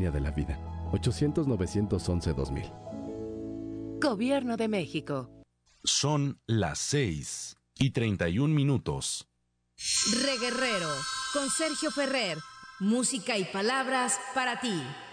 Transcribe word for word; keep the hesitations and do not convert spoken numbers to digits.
línea de la vida. ochocientos, novecientos once, dos mil. Gobierno de México. Son las seis y treinta y un minutos. Reguerrero, con Sergio Ferrer. Música y palabras para ti.